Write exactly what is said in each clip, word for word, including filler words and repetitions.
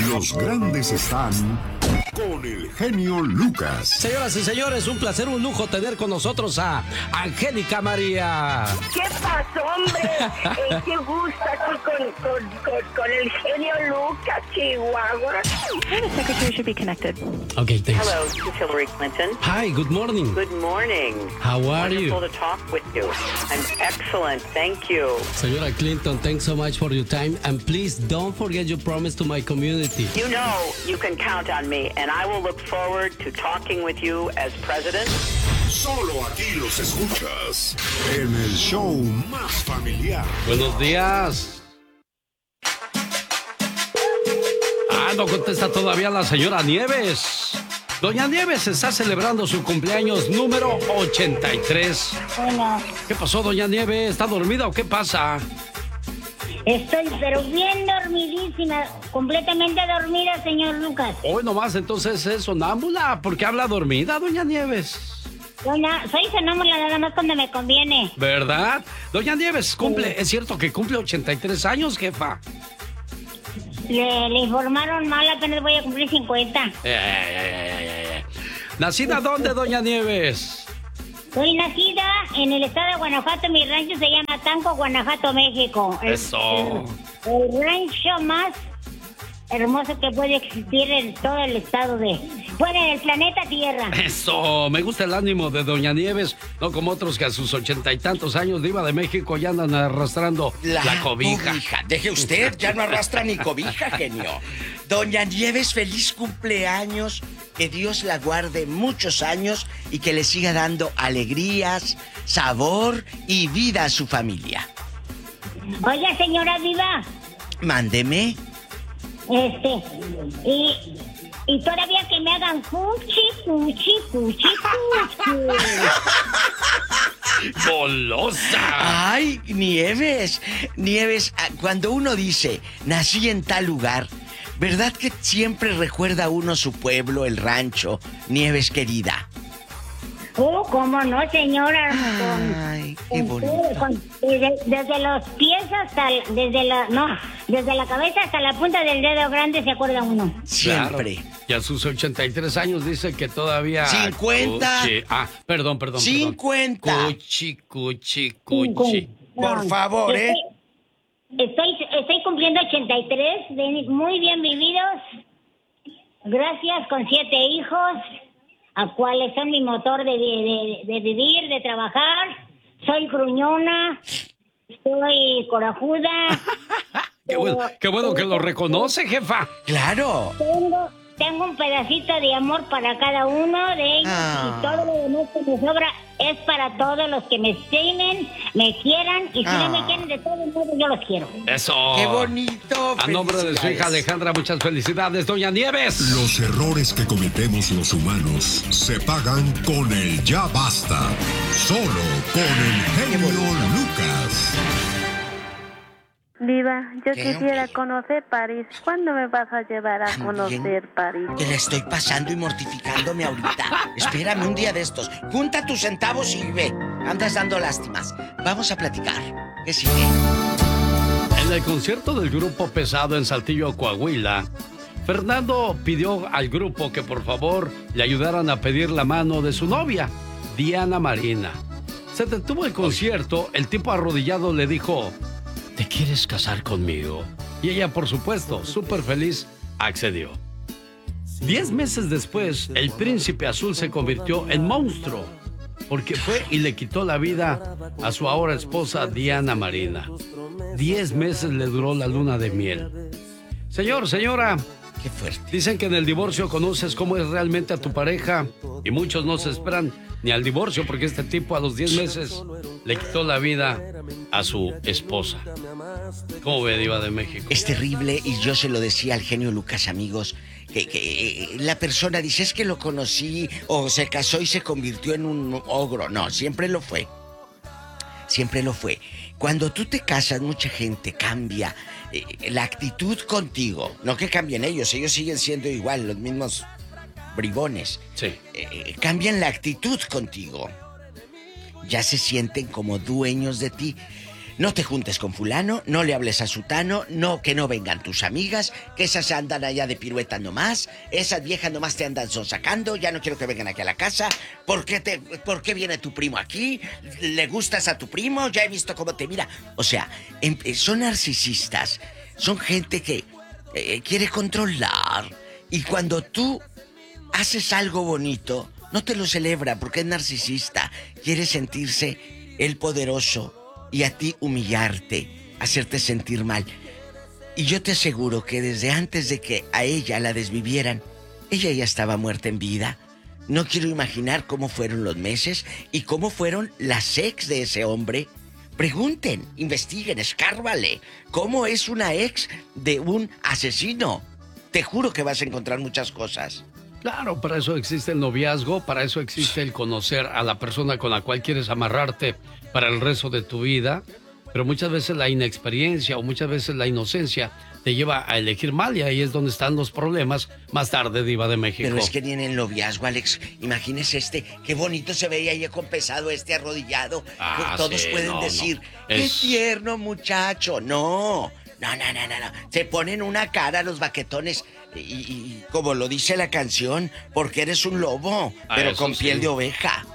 Los grandes están con el genio Lucas. Señoras y señores, un placer, un lujo tener con nosotros a Angélica María. ¿Qué pasó, hombre? Eh, qué gusto aquí con, con, con, con el genio Lucas, Chihuahua. The secretary should be connected. Okay, thanks. Hello, this is Hillary Clinton. Hi, good morning. Good morning. How are Wonderful you? to talk with you. I'm excellent, thank you. Señora Clinton, thanks so much for your time, and please don't forget your promise to my community. You know you can count on me, and I will look forward to talking with you as president. Solo aquí los escuchas en el show más familiar. Buenos días. Ah, no contesta todavía la señora Nieves. Doña Nieves está celebrando su cumpleaños número ochenta y tres. Bueno, ¿Qué pasó, doña Nieves? ¿Está dormida o qué pasa? estoy pero bien dormidísima, completamente dormida, señor Lucas. Hoy nomás, entonces es sonámbula. ¿Por qué habla dormida, doña Nieves? Bueno, soy sonámbula nada más cuando me conviene. ¿Verdad? Doña Nieves cumple, ¿es cierto que cumple ochenta y tres años, jefa? Le, le informaron mal, apenas voy a cumplir cincuenta. Eh, eh, eh, eh, eh. ¿Nacida dónde, doña Nieves? Soy nacida en el estado de Guanajuato, mi rancho se llama Tanco, Guanajuato, México. El- Eso. El, el rancho más hermoso que puede existir en todo el estado de... Bueno, en el planeta Tierra. Eso, me gusta el ánimo de doña Nieves, no como otros que a sus ochenta y tantos años de Diva de México ya andan arrastrando la, cobija. Deje usted, ya no arrastra ni cobija, genio. Doña Nieves, feliz cumpleaños. Que Dios la guarde muchos años y que le siga dando alegrías, sabor y vida a su familia. Oiga, señora Diva, Mándeme. este, y, y todavía que me hagan cuchi, cuchi, cuchi, cuchi. ¡Golosa! Ay, Nieves, Nieves, ah, cuando uno dice, nací en tal lugar, ¿verdad que siempre recuerda uno su pueblo, el rancho, Nieves querida? Oh, cómo no, señora. Ay, Con- qué con- bonito. con- desde, desde los pies hasta, el- desde la, no, desde la cabeza hasta la punta del dedo grande se acuerda uno. Siempre. Claro. Y a sus ochenta y tres años dice que todavía... cincuenta. Cuchi. Ah, perdón, perdón, cincuenta. perdón. Cuchi, cuchi, cuchi. Por favor, ¿eh? Estoy, estoy, estoy cumpliendo ochenta y tres, de- muy bien vividos. Gracias, con siete hijos, a cuales son mi motor de, de, de vivir, de trabajar. Soy gruñona, soy corajuda. Qué bueno, qué bueno que lo reconoce, jefa. Claro. Tengo, tengo un pedacito de amor para cada uno de ellos Ah. y todo lo demás que me sobra es para todos los que me estimen, me quieran y si Ah. no me quieren de todos modos yo los quiero. Eso. Qué bonito. A nombre de su hija Felicidades. Alejandra, muchas felicidades, doña Nieves. Los errores que cometemos los humanos se pagan con el ya basta. Solo con el genio Lucas. Diva, yo ¿Qué, quisiera hombre? conocer París. ¿Cuándo me vas a llevar a También. conocer París? Te la estoy pasando y mortificándome ahorita. Espérame un día de estos. Junta tus centavos y ve. Andas dando lástimas. Vamos a platicar. ¿Qué sigue? En el concierto del grupo Pesado en Saltillo, Coahuila, Fernando pidió al grupo que por favor le ayudaran a pedir la mano de su novia, Diana Marina. Se detuvo el concierto, el tipo arrodillado le dijo, ¿te quieres casar conmigo? Y ella, por supuesto, súper feliz, accedió. Diez meses después, el príncipe azul se convirtió en monstruo, porque fue y le quitó la vida a su ahora esposa Diana Marina. Diez meses le duró la luna de miel. Señor, señora, Qué fuerte. dicen que en el divorcio conoces cómo es realmente a tu pareja y muchos no se esperan ni al divorcio porque este tipo a los diez meses le quitó la vida a su esposa. ¿Cómo ve, Diva de México? Es terrible y yo se lo decía al genio Lucas, amigos, que, que eh, la persona dice, es que lo conocí o se casó y se convirtió en un ogro. No, siempre lo fue. Siempre lo fue. Cuando tú te casas, mucha gente cambia eh, la actitud contigo. No que cambien ellos, ellos siguen siendo igual, los mismos bribones. Sí. Eh, cambian la actitud contigo. Ya se sienten como dueños de ti. no te juntes con fulano, no le hables a sutano, no, que no vengan tus amigas, que esas andan allá de pirueta nomás, esas viejas nomás te andan sonsacando, ya no quiero que vengan aquí a la casa. ¿Por qué, te, ¿Por qué viene tu primo aquí? ¿Le gustas a tu primo? Ya he visto cómo te mira. O sea, em, son narcisistas, son gente que eh, quiere controlar. Y cuando tú haces algo bonito, no te lo celebra porque es narcisista. Quiere sentirse el poderoso y a ti humillarte, hacerte sentir mal. Y yo te aseguro que desde antes de que a ella la desvivieran, ella ya estaba muerta en vida. No quiero imaginar cómo fueron los meses y cómo fueron las ex de ese hombre. Pregunten, investiguen, escárbale. ¿Cómo es una ex de un asesino? Te juro que vas a encontrar muchas cosas. Claro, para eso existe el noviazgo, para eso existe el conocer a la persona con la cual quieres amarrarte para el resto de tu vida. Pero muchas veces la inexperiencia o muchas veces la inocencia te lleva a elegir mal y ahí es donde están los problemas más tarde, Diva de México. Pero es que ni en el noviazgo, Alex, imagínese este, qué bonito se veía ahí compensado, este arrodillado. Ah, Todos sí, pueden no, decir, no. qué Es... tierno muchacho. No, no, no, no, no, no. Se ponen una cara los baquetones y, y, y como lo dice la canción, porque eres un lobo, Ah, pero eso con sí. piel de oveja.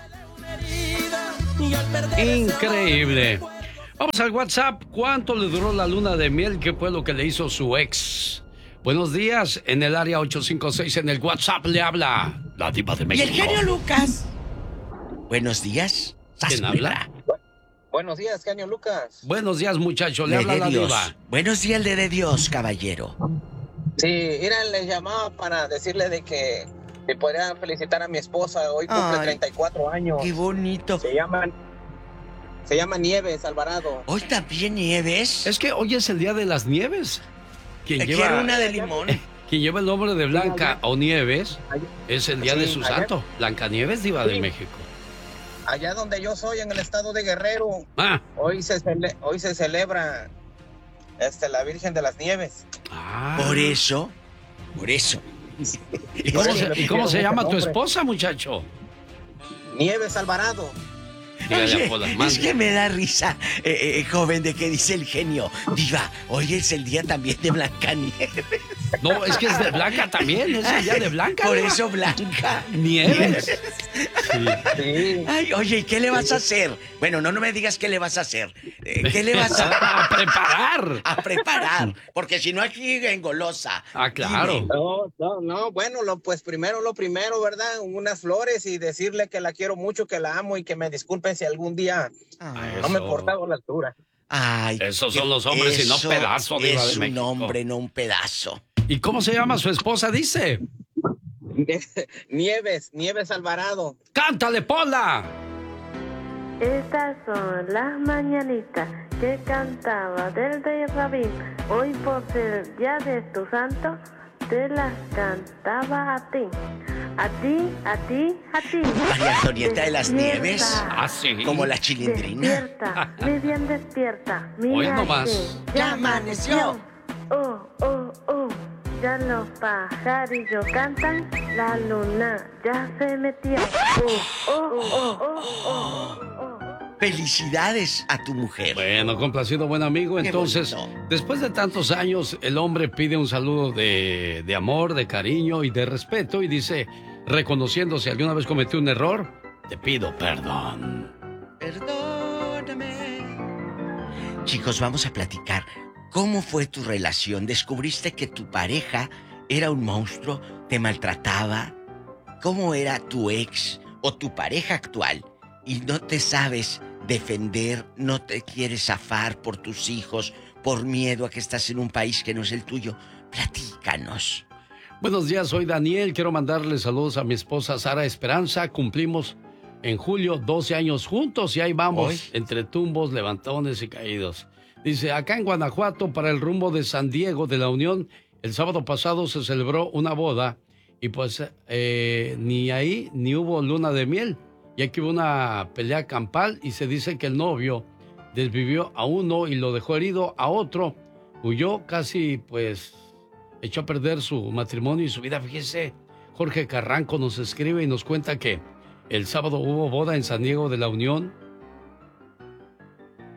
Increíble. Vamos al WhatsApp. ¿Cuánto le duró la luna de miel? ¿Qué fue lo que le hizo su ex? Buenos días. En el área ocho cinco seis en el WhatsApp le habla la Diva de Y México. el genio Lucas. Buenos días. ¿Quién habla? Buenos días, genio Lucas. Buenos días, muchacho. Le, Le habla de la Dios. Diva. Buenos días, le de Dios, caballero. Sí, mira, les llamaba para decirle de que me podrían felicitar a mi esposa. Hoy cumple Ay, treinta y cuatro años. Qué bonito. Se llama, se llama Nieves Alvarado. Hoy también Nieves. Es que hoy es el día de las nieves. Quien Quiero lleva, una de limón. quien lleva el nombre de Blanca o Nieves es el día Sí, de su ayer. santo. Blanca Nieves, Diva Sí. de México. Allá donde yo soy, en el estado de Guerrero, Ah. hoy se cele- hoy se celebra este, la Virgen de las Nieves. Ah. Por eso, por eso. ¿Y cómo, se, y cómo se llama tu Hombre. esposa, muchacho? Nieves Alvarado. Dígale Oye, a Pola, es mande. que me da risa, eh, eh, joven, de que dice el genio. Diva, hoy es el día también de Blancanieves. No, es que es de Blanca también, es el día de Blanca. Por Diva. eso Blanca. Nieves. Sí. Sí. Ay, oye, ¿y qué le vas a hacer? Bueno, no, no me digas qué le vas a hacer. Eh, ¿Qué le vas a... A preparar. a preparar? Porque si no aquí engolosa. Ah, claro. Dime. No, no, no, bueno, lo, pues primero lo primero, ¿verdad? Unas flores y decirle que la quiero mucho, que la amo y que me disculpe si algún día Ay, no me he Eso. portado a la altura. ay, Esos son los hombres y no eso pedazo, Diva es de un México. hombre, no un pedazo. ¿Y cómo se llama su esposa, dice? Nieves, Nieves Alvarado. ¡Cántale, Pola! Estas son las mañanitas que cantaba del rey Rabín. Hoy por ser día de tu santo, te las cantaba a ti. A ti, a ti, a ti. María Antonieta de las Despierta. Nieves. Ah, sí. Como la chilindrina. Despierta, mi bien despierta. Hoy Mira nomás. que Ya amaneció. Oh, oh, oh. Ya los pajarillos cantan, la luna ya se metió. Oh, oh, oh, oh, oh, oh. Felicidades a tu mujer. Bueno, complacido, buen amigo. Qué Entonces, bonito. después de tantos años, el hombre pide un saludo de, de amor, de cariño y de respeto y dice, reconociendo si alguna vez cometió un error, te pido perdón. Perdóname. Chicos, vamos a platicar. ¿Cómo fue tu relación? ¿Descubriste que tu pareja era un monstruo? ¿Te maltrataba? ¿Cómo era tu ex o tu pareja actual? Y no te sabes defender, no te quieres zafar por tus hijos, por miedo a que estás en un país que no es el tuyo. Platícanos. Buenos días, soy Daniel. Quiero mandarle saludos a mi esposa Sara Esperanza. Cumplimos en julio doce años juntos y ahí vamos, Hoy. entre tumbos, levantones y caídos. Dice, acá en Guanajuato, para el rumbo de San Diego de la Unión, el sábado pasado se celebró una boda y pues eh, ni ahí ni hubo luna de miel. Y aquí hubo una pelea campal y se dice que el novio desvivió a uno y lo dejó herido a otro. Huyó, casi pues echó a perder su matrimonio y su vida. Fíjese, Jorge Carranco nos escribe y nos cuenta que el sábado hubo boda en San Diego de la Unión.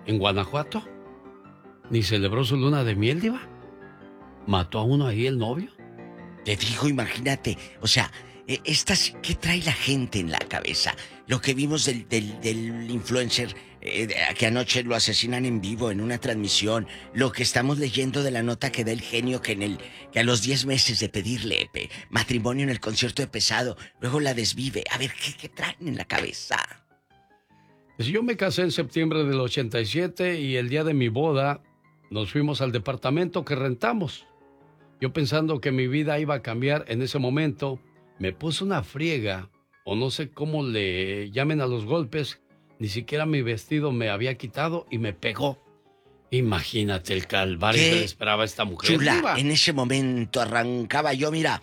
en Guanajuato. Ni celebró su luna de miel, Diva. Mató a uno ahí el novio. Te digo, imagínate, o sea, estas, ¿qué trae la gente en la cabeza? Lo que vimos del, del, del influencer eh, que anoche lo asesinan en vivo en una transmisión, lo que estamos leyendo de la nota que da el genio que en el que a los diez meses de pedirle eh, matrimonio en el concierto de Pesado, luego la desvive. A ver, ¿qué, qué traen en la cabeza? Pues yo me casé en septiembre del ochenta y siete y el día de mi boda nos fuimos al departamento que rentamos. Yo pensando que mi vida iba a cambiar en ese momento, me puse una friega, o no sé cómo le llamen a los golpes, ni siquiera mi vestido me había quitado y me pegó. Imagínate el calvario que le esperaba a esta mujer. Chula, Diva. en ese momento arrancaba yo, mira,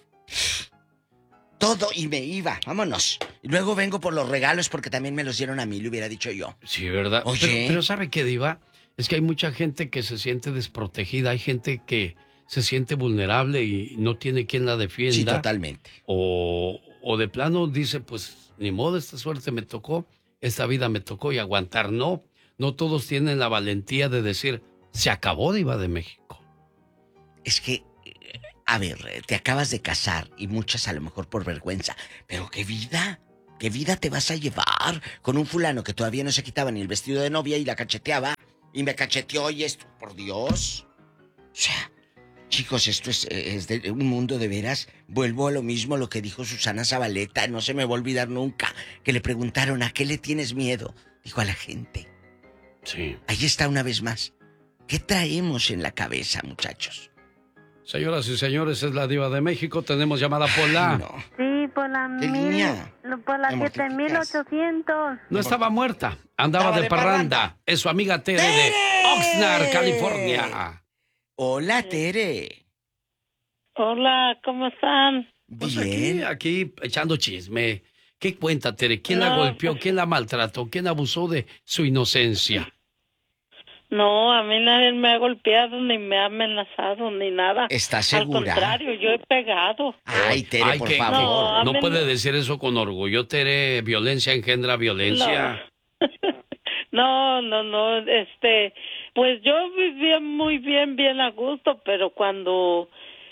todo y me iba, vámonos. Y luego vengo por los regalos porque también me los dieron a mí, le hubiera dicho yo. Sí, ¿verdad? Oye. Pero, pero ¿sabe qué, Diva? Es que hay mucha gente que se siente desprotegida, hay gente que se siente vulnerable y no tiene quien la defienda. Sí, totalmente. O, o de plano dice, pues, ni modo, esta suerte me tocó, esta vida me tocó y aguantar. No, no todos tienen la valentía de decir, se acabó, Diva de México. Es que, a ver, te acabas de casar y muchas a lo mejor por vergüenza, pero qué vida, qué vida te vas a llevar con un fulano que todavía no se quitaba ni el vestido de novia y la cacheteaba y me cacheteó y esto, por Dios. O sea, chicos, esto es, es de un mundo de veras. Vuelvo a lo mismo, lo que dijo Susana Zabaleta, no se me va a olvidar nunca, que le preguntaron, ¿a qué le tienes miedo? Dijo, a la gente. Sí. Ahí está una vez más. ¿Qué traemos en la cabeza, muchachos? Señoras y señores, es la Diva de México. Tenemos llamada Pola. No. Sí, por la ¿Qué mil, línea? por la Me siete mil mortificas. ochocientos. No estaba muerta, andaba Estaba de de parranda. parranda. Es su amiga Tere, ¡Tere! de Oxnard, California. Hola, Tere. Hola, ¿cómo están? Pues Bien. aquí, aquí echando chisme. ¿Qué cuenta, Tere? ¿Quién la No, golpeó? pues- ¿Quién la maltrató? ¿Quién abusó de su inocencia? No, a mí nadie me ha golpeado, ni me ha amenazado, ni nada. ¿Estás Al segura? contrario, yo he pegado. Ay, Tere, Ay, por que- favor. No, No a mí puede no. decir eso con orgullo, Tere. Violencia engendra violencia. No, no, no, este, pues yo vivía muy bien, bien a gusto, pero cuando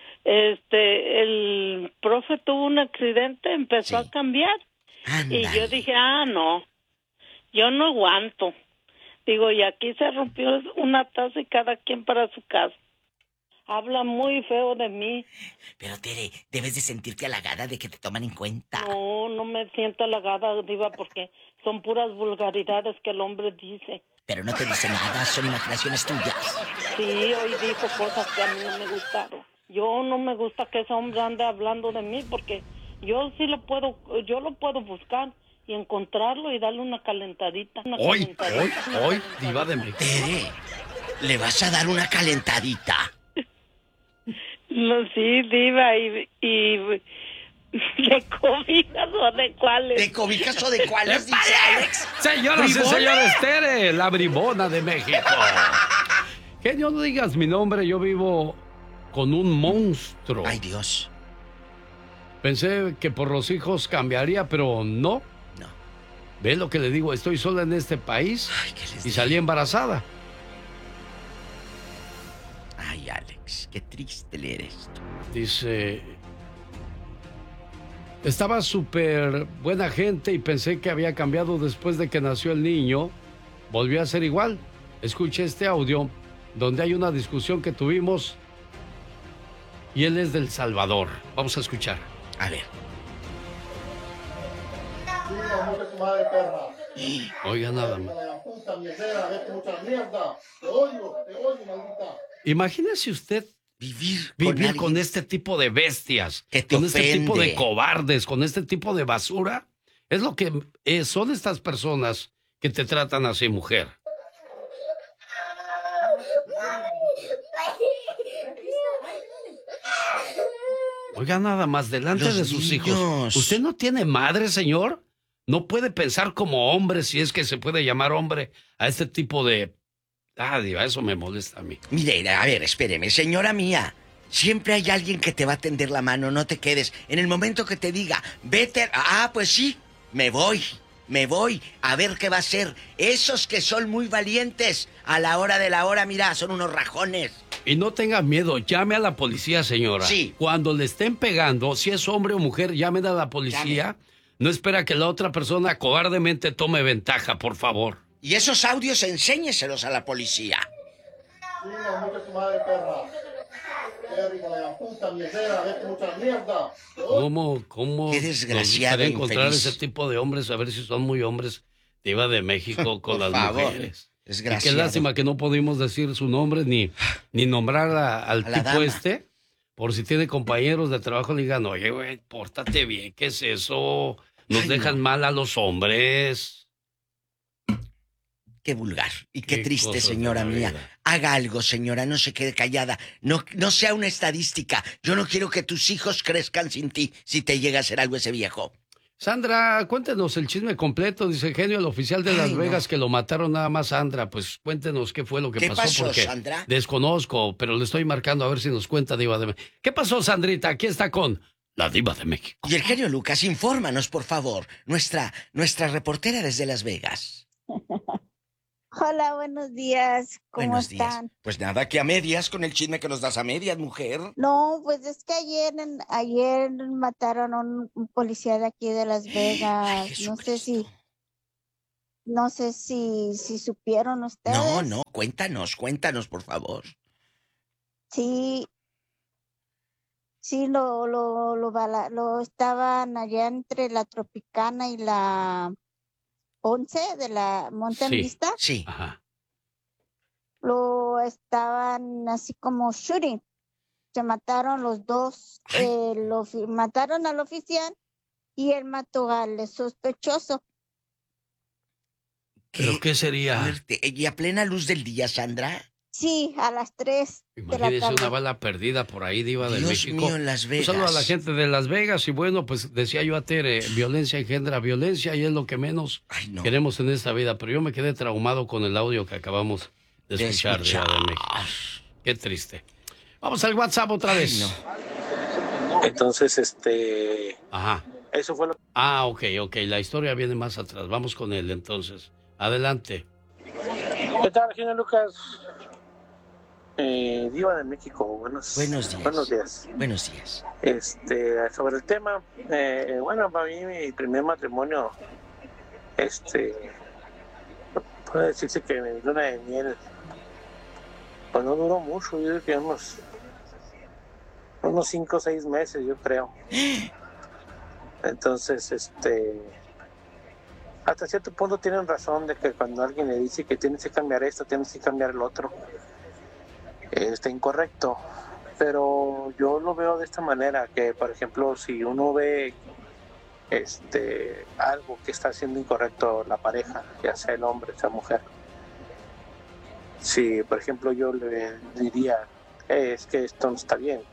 este el profe tuvo un accidente empezó Sí. a cambiar. Y Ándale. yo dije, ah, no, yo no aguanto. Digo, y aquí se rompió una taza y cada quien para su casa. Habla muy feo de mí. Pero, Tere, debes de sentirte halagada de que te toman en cuenta. No, no me siento halagada, Diva, porque son puras vulgaridades que el hombre dice. Pero no te dice nada, son imaginaciones tuyas. Sí, hoy dijo cosas que a mí no me gustaron. Yo no me gusta que ese hombre ande hablando de mí, porque yo sí lo puedo, yo lo puedo buscar y encontrarlo y darle una calentadita. Una Hoy, hoy, calentadita, una hoy, calentadita. Diva de México. Tere, le vas a dar una calentadita. No, sí, Diva, y, y de cobijas o de cuáles. ¿De cobijas o de cuáles, dice Alex? Señoras y ¿Bribona? señores, Tere, la bribona de México. Genio, no digas mi nombre, yo vivo con un monstruo. Ay, Dios. Pensé que por los hijos cambiaría, pero no. No. ¿Ve lo que le digo? Estoy sola en este país Ay, ¿qué les y digo? salí embarazada. Ay, Alex, qué triste leer esto. Dice, estaba súper buena gente y pensé que había cambiado después de que nació el niño. Volvió a ser igual. Escuché este audio donde hay una discusión que tuvimos y él es del Salvador. Vamos a escuchar. A ver. Oiga nada más. Imagínese usted Vivir, vivir con, con este tipo de bestias, que te con este tipo de ofende. cobardes, con este tipo de basura. Es lo que eh, son estas personas que te tratan así, mujer. Oiga, nada más, delante Los de sus niños. hijos. ¿Usted no tiene madre, señor? ¿No puede pensar como hombre, si es que se puede llamar hombre, a este tipo de... Ah, Diva, eso me molesta a mí. Mire, a ver, espéreme, señora mía. Siempre hay alguien que te va a tender la mano, no te quedes. En el momento que te diga, vete, ah, pues sí, me voy. me voy a ver qué va a hacer. Esos que son muy valientes, a la hora de la hora, mira, son unos rajones. Y no tenga miedo, llame a la policía, señora. Sí. Cuando le estén pegando, si es hombre o mujer, llamen a la policía. Llame. No espera que la otra persona cobardemente tome ventaja, por favor. Y esos audios enséñeselos a la policía. ¿Cómo, cómo Qué desgraciado, encontrar infeliz. ese tipo de hombres, a ver si son muy hombres, diva de México, con las favor. mujeres? Desgraciado. Y qué lástima que no pudimos decir su nombre ni, ni nombrar a, al A la tipo dama. este, por si tiene compañeros de trabajo, le digan, oye, güey, pórtate bien, ¿qué es eso? Nos Ay, dejan no. mal a los hombres. Qué vulgar y qué, Qué triste, cosas de señora la mía. vida. Haga algo, señora, no se quede callada. No, no sea una estadística. Yo no quiero que tus hijos crezcan sin ti si te llega a hacer algo ese viejo. Sandra, cuéntenos el chisme completo. Dice Genio, el oficial de Ay, Las no. Vegas, que lo mataron nada más, Sandra. Pues cuéntenos qué fue lo que ¿Qué pasó, pasó, porque Sandra? desconozco, pero le estoy marcando a ver si nos cuenta, Diva de México. ¿Qué pasó, Sandrita? Aquí está con la Diva de México. Y el genio Lucas, infórmanos, por favor. Nuestra, nuestra reportera desde Las Vegas. Hola, buenos días. ¿Cómo Buenos días. están? Pues nada, que a medias con el chisme que nos das a medias, mujer. No, pues es que ayer, en- ayer mataron a un, un policía de aquí de Las Vegas. No sé si, no sé si, si supieron ustedes. No, no, cuéntanos, cuéntanos, por favor. Sí, sí, lo, lo, lo, bala- lo estaban allá entre la Tropicana y la Ponce de la Monte Sí. Vista. Sí. Ajá. Lo estaban así como shooting. Se mataron los dos. Ay. Eh, lo fi- mataron al oficial y él mató al sospechoso. ¿Pero qué sería? fuerte. Y a plena luz del día, Sandra. Sí, a las tres de la Imagínese tarde. una bala perdida por ahí, Diva de Dios México. mío, en Las Un Vegas. saludo a la gente de Las Vegas. Y bueno, pues decía yo a Tere, violencia engendra violencia y es lo que menos Ay, no. queremos en esta vida. Pero yo me quedé traumado con el audio que acabamos de De escuchar, Diva escuchar. de México. Qué triste. Vamos al WhatsApp otra vez. no. Entonces, este, Ajá. eso fue lo Ah, ok, ok. La historia viene más atrás. Vamos con él entonces. Adelante. ¿Qué tal, genio Lucas? Eh, Diva de México, buenos, Buenos días. Buenos días. Buenos días. Este, sobre el tema, eh, bueno, para mí mi primer matrimonio, este, puede decirse que mi luna de miel, pues no duró mucho, yo creo que unos, unos cinco o seis meses, yo creo. Entonces, este, hasta cierto punto tienen razón de que cuando alguien le dice que tienes que cambiar esto, tienes que cambiar el otro, eh, está incorrecto. Pero yo lo veo de esta manera, que por ejemplo, si uno ve este algo que está haciendo incorrecto la pareja, ya sea el hombre, sea mujer, si por ejemplo yo le diría, "Eh, es que esto no está bien,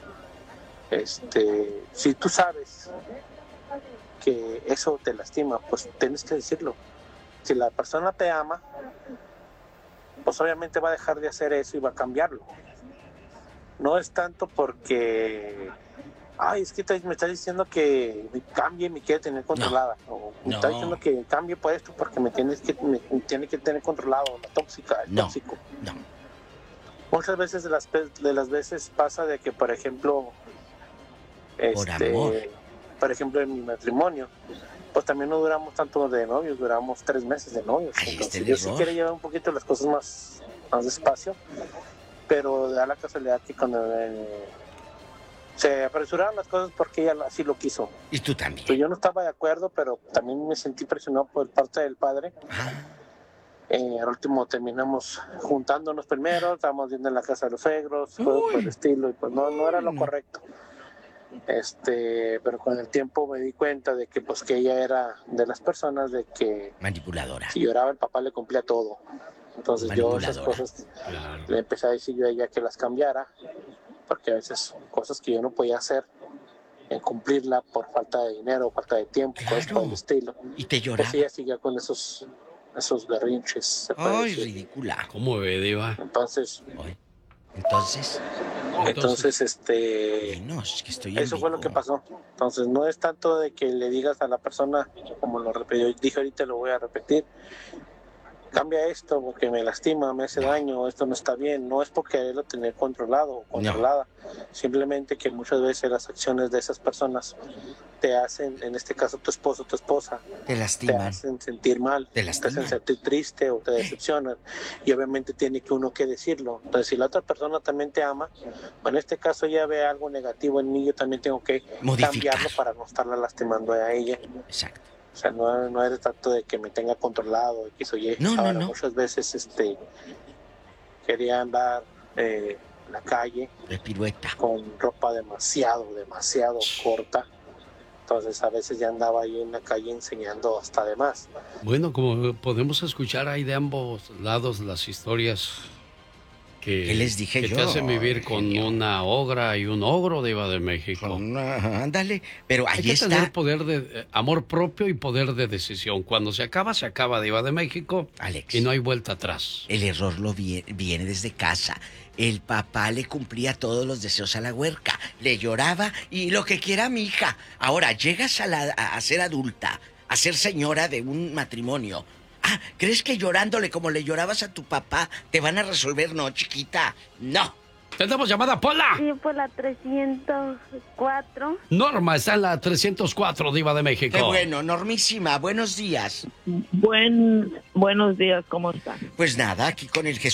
este, si tú sabes que eso te lastima, pues tienes que decirlo. Si la persona te ama, pues obviamente va a dejar de hacer eso y va a cambiarlo. No es tanto porque, ay, es que te- me estás diciendo que me cambie y me quiere tener controlada. O me No. está diciendo que cambie por esto porque me tienes que me, me tiene que tener controlado, la tóxica, el No. tóxico. No. Muchas veces de las pe- de las veces pasa de que, por ejemplo, Por este, amor. por ejemplo, en mi matrimonio, pues también no duramos tanto de novios, duramos tres meses de novios. Ahí está Entonces, el yo sí error. quería llevar un poquito las cosas más, más despacio, pero da la casualidad que cuando eh, se apresuraron las cosas porque ella así lo quiso. Y tú también. Pues yo no estaba de acuerdo, pero también me sentí presionado por parte del padre. Ah, Eh, al último terminamos juntándonos primero, estábamos viendo en la casa de los suegros, cosas por el estilo, y pues no, no era lo no. correcto. Este, pero con el tiempo me di cuenta de que pues que ella era de las personas de que manipuladora. si lloraba el papá le cumplía todo. Entonces yo esas Manipuladora. cosas Claro. le empecé a decir yo a ella que las cambiara, porque a veces cosas que yo no podía hacer, en cumplirla por falta de dinero, falta de tiempo, cosas por el Claro. estilo. Y te Pues lloraba. ella seguía con esos, esos berrinches, se puede Ay, decir. ridícula. ¿Cómo ve, Diva? Entonces, Ay. Entonces, Entonces, este, no, es que estoy eso fue lo que pasó. Entonces, no es tanto de que le digas a la persona, como lo repetí, dije ahorita, lo voy a repetir, cambia esto porque me lastima, me hace daño, esto no está bien. No es porque quererlo tener controlado o controlada, no. Simplemente que muchas veces las acciones de esas personas te hacen, en este caso tu esposo, tu esposa, te lastiman, te hacen sentir mal, te, te hacen sentir triste o te decepcionan, y obviamente tiene que uno que decirlo. Entonces, si la otra persona también te ama, o en este caso ya ve algo negativo en mí, yo también tengo que modificar, cambiarlo para no estarla lastimando a ella. Exacto. O sea, no, no es tanto de que me tenga controlado, que soy no, Ahora, no, no. muchas veces este, quería andar eh, en la calle de pirueta con ropa demasiado, demasiado corta. Entonces a veces ya andaba ahí en la calle enseñando hasta de más. Bueno, como podemos escuchar ahí de ambos lados las historias que, ¿Qué les dije que yo? te hacen vivir con genio. Una ogra y un ogro, Diva de México. Ándale, pero ahí Hay que está. tener poder de eh, amor propio y poder de decisión. Cuando se acaba, se acaba, Diva de México. Alex, y no hay vuelta atrás. El error lo viene, viene desde casa. El papá le cumplía todos los deseos a la huerca, le lloraba y lo que quiera mi hija. Ahora llegas a, la, a ser adulta, a ser señora de un matrimonio. Ah, ¿crees que llorándole como le llorabas a tu papá te van a resolver? No, chiquita, no. ¡Tenemos llamada, Pola! Sí, por la trescientos cuatro. Norma está en la trescientos cuatro, Diva de México. Qué bueno, Normísima, buenos días. Buen, buenos días, ¿cómo están? Pues nada, aquí con el Jesús